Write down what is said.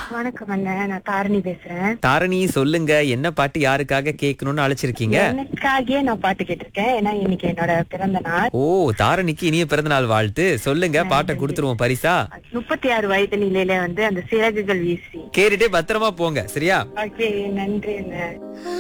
வணக்கம் அண்ணன், நான் தாரணி பேசுறேன். தாரணி, சொல்லுங்க, என்ன பாட்டு யாருக்காக கேட்கணும்னு அழைச்சிருக்கீங்க? எனக்காகவே நான் பாட்டு கேட்டிருக்கேன். ஏன்னா இன்னைக்கு என்னோட பிறந்த நாள். ஓ, தாரணிக்கு இனிய பிறந்தநாள் வாழ்த்து. சொல்லுங்க, பாட்டை கொடுத்துருவோம் பரிசா. 36 வயது நிலையில அந்த சிறகுகள் வீசி. கேட்டுட்டே பத்திரமா போங்க, சரியா? ஓகே, நன்றி அண்ணன்.